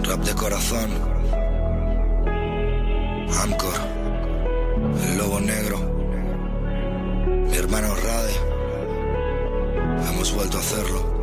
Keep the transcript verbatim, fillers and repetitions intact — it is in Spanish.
Rap de corazón. Amcor. El lobo negro. Mi hermano Rade. Hemos vuelto a hacerlo.